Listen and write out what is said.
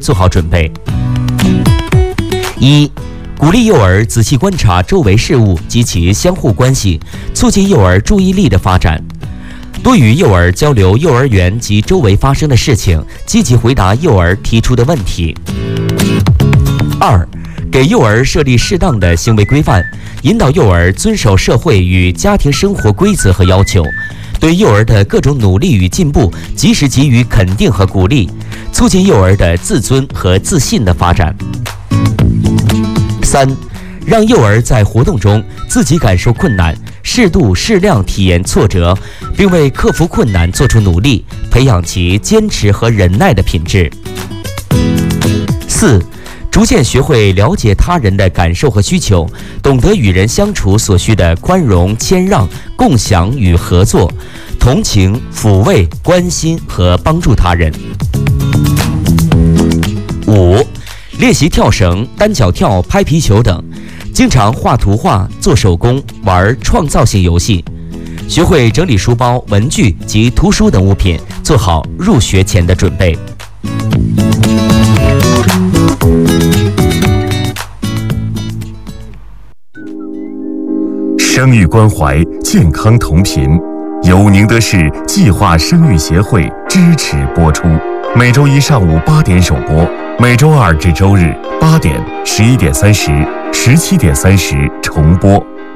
做好准备。一、鼓励幼儿仔细观察周围事物及其相互关系，促进幼儿注意力的发展。多与幼儿交流幼儿园及周围发生的事情，积极回答幼儿提出的问题。二、给幼儿设立适当的行为规范，引导幼儿遵守社会与家庭生活规则和要求，对幼儿的各种努力与进步及时给予肯定和鼓励，促进幼儿的自尊和自信的发展。三、让幼儿在活动中自己感受困难，适度适量体验挫折，并为克服困难做出努力，培养其坚持和忍耐的品质。四、逐渐学会了解他人的感受和需求，懂得与人相处所需的宽容、谦让、共享与合作，同情、抚慰、关心和帮助他人。五、练习跳绳、单脚跳、拍皮球等，经常画图画、做手工、玩创造性游戏，学会整理书包、文具及图书等物品，做好入学前的准备。 生育关怀，健康同频，由宁德市计划生育协会支持播出。每周一上午8点首播，每周二至周日8点、11点30、17点30重播。